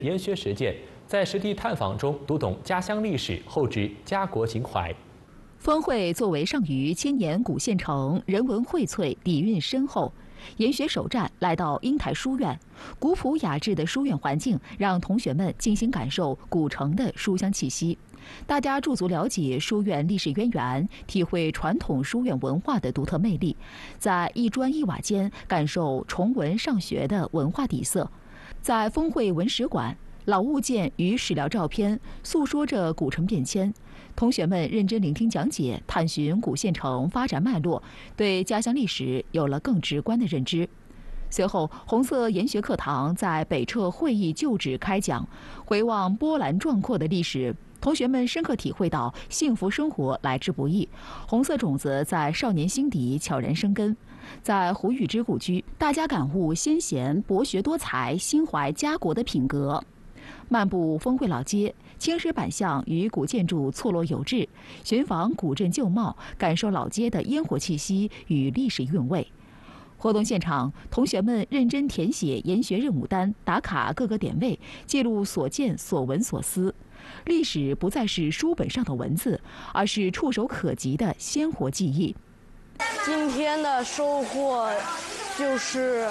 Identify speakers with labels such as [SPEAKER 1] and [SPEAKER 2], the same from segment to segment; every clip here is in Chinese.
[SPEAKER 1] 研学实践，在实地探访中读懂家乡历史，厚植家国情怀。
[SPEAKER 2] 峰会作为上虞千年古县城，人文荟萃，底蕴深厚。研学首站来到英台书院，古朴雅致的书院环境让同学们尽情感受古城的书香气息。大家驻足了解书院历史渊源，体会传统书院文化的独特魅力，在一砖一瓦间感受崇文尚学的文化底色。在峰会文史馆，老物件与史料照片诉说着古城变迁。同学们认真聆听讲解，探寻古县城发展脉络，对家乡历史有了更直观的认知。随后，红色研学课堂在北撤会议旧址开讲，回望波澜壮阔的历史，同学们深刻体会到幸福生活来之不易，红色种子在少年心底悄然生根。在胡玉芝故居，大家感悟先贤博学多才、心怀家国的品格。漫步峰会老街，青石板巷与古建筑错落有致，寻访古镇旧貌，感受老街的烟火气息与历史韵味。活动现场，同学们认真填写研学任务单，打卡各个点位，记录所见所闻所思。历史不再是书本上的文字，而是触手可及的鲜活记忆。
[SPEAKER 3] 今天的收获就是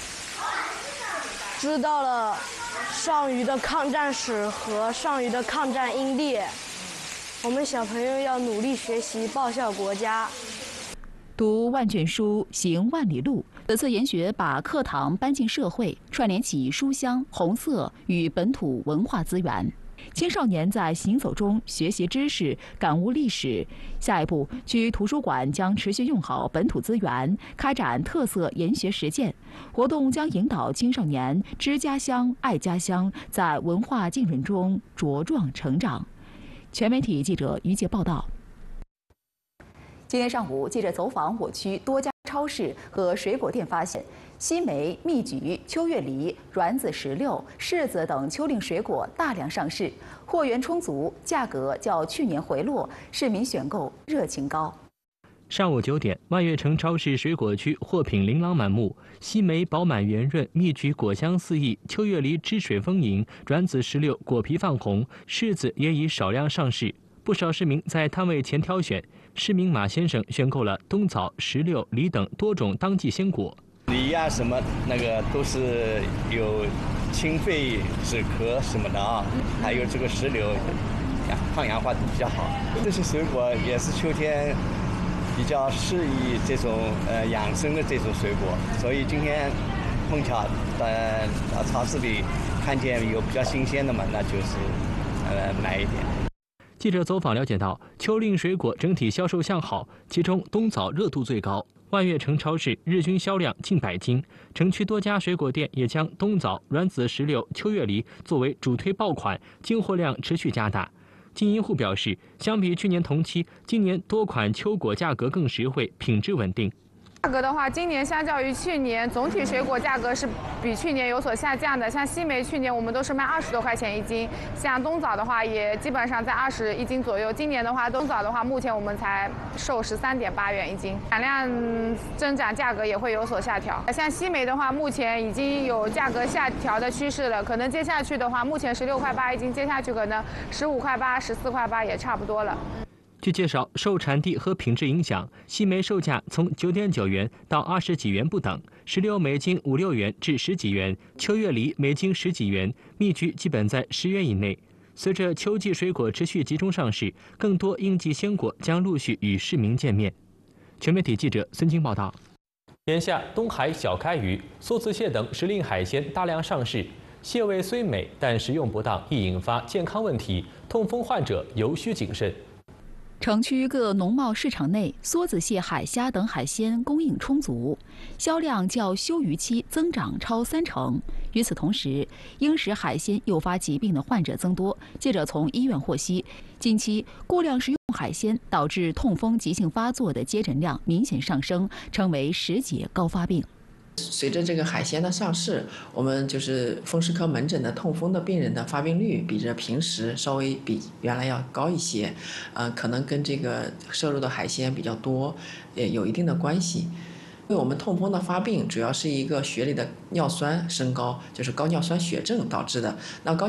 [SPEAKER 3] 知道了上虞的抗战史和上虞的抗战英烈。我们小朋友要努力学习，报效国家。
[SPEAKER 2] 读万卷书，行万里路。此次研学把课堂搬进社会，串联起书香、红色与本土文化资源。青少年在行走中学习知识，感悟历史。下一步，区图书馆将持续用好本土资源，开展特色研学实践活动，将引导青少年知家乡、爱家乡，在文化浸润中茁壮成长。全媒体记者于杰报道。今天上午，记者走访我区多家超市和水果店，发现西梅、蜜橘、秋月梨、软籽石榴、柿子等秋令水果大量上市，货源充足，价格较去年回落，市民选购热情高。
[SPEAKER 1] 上午9点，万悦城超市水果区货品琳琅满目，西梅饱满圆润，蜜橘果香四溢，秋月梨汁水丰盈，软籽石榴果皮泛红，柿子也已少量上市。不少市民在摊位前挑选，市民马先生选购了冬枣、石榴、梨等多种当季鲜果。
[SPEAKER 4] 梨呀什么那个都是有清肺止咳什么的啊，还有这个石榴，抗氧化都比较好。这些水果也是秋天比较适宜这种养生的这种水果，所以今天碰巧到超市里看见有比较新鲜的嘛，那就是买一点。
[SPEAKER 1] 记者走访了解到，秋令水果整体销售向好，其中冬枣热度最高。万悦城超市日均销量近100斤，城区多家水果店也将冬枣、软籽石榴、秋月梨作为主推爆款，进货量持续加大。经营户表示，相比去年同期，今年多款秋果价格更实惠，品质稳定。
[SPEAKER 5] 价格的话，今年相较于去年，总体水果价格是比去年有所下降的。像西梅，去年我们都是卖20多块钱一斤，像冬枣的话，也基本上在20一斤左右。今年的话，冬枣的话，目前我们才售13.8元一斤，产量增长，价格也会有所下调。像西梅的话，目前已经有价格下调的趋势了，可能接下去的话，目前16块8一斤，接下去可能15块8、14块8也差不多了。
[SPEAKER 1] 据介绍，受产地和品质影响，西梅售价从9.9元到20几元不等，石榴每斤5、6元至10几元，秋月梨每斤10几元，蜜橘基本在10元以内。随着秋季水果持续集中上市，更多应季鲜果将陆续与市民见面。全媒体记者孙晶报道。眼下，东海小开鱼、梭子蟹等时令海鲜大量上市，蟹味虽美，但食用不当易引发健康问题，痛风患者尤需谨慎。
[SPEAKER 2] 城区各农贸市场内，梭子蟹、海虾等海鲜供应充足，销量较休渔期增长超30%。与此同时，因食海鲜诱发疾病的患者增多。记者从医院获悉，近期过量食用海鲜导致痛风急性发作的接诊量明显上升，成为10节高发病。
[SPEAKER 6] 随着这个海鲜的上市，我们就是风湿科门诊的痛风的病人的发病率比着平时稍微比原来要高一些，可能跟这个摄入的海鲜比较多也有一定的关系。因为我们痛风的发病主要是一个血里的尿酸升高，就是高尿酸血症导致的。那高